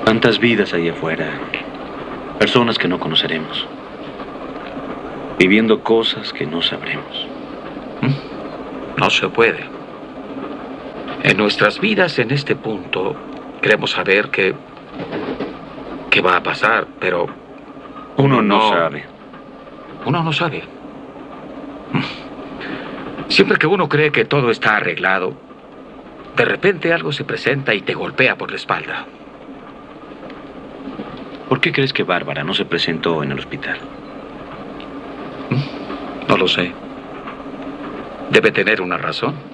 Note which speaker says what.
Speaker 1: Tantas vidas ahí afuera, personas que no conoceremos, viviendo cosas que no sabremos.
Speaker 2: No se puede. En nuestras vidas, en este punto, queremos saber qué va a pasar, pero
Speaker 1: uno no sabe.
Speaker 2: Uno no sabe. Siempre que uno cree que todo está arreglado, de repente algo se presenta y te golpea por la espalda.
Speaker 1: ¿Por qué crees que Bárbara no se presentó en el hospital?
Speaker 2: No lo sé. Debe tener una razón.